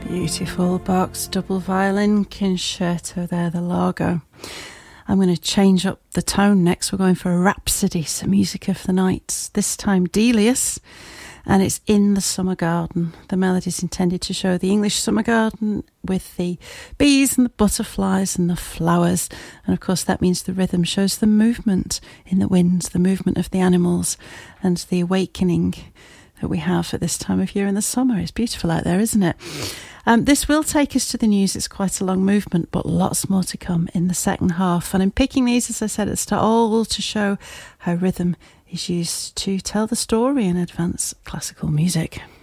Beautiful Bach's double violin concerto there, the Largo. I'm going to change up the tone next. We're going for a Rhapsody, some music of the night. This time Delius, and it's In the Summer Garden. The melody is intended to show the English summer garden with the bees and the butterflies and the flowers. And of course that means the rhythm shows the movement in the wind, the movement of the animals and the awakening that we have at this time of year in the summer. It's beautiful out there, isn't it? This will take us to the news. It's quite a long movement, but lots more to come in the second half. And I'm picking these, as I said at the start, all to show how rhythm is used to tell the story in advanced classical music.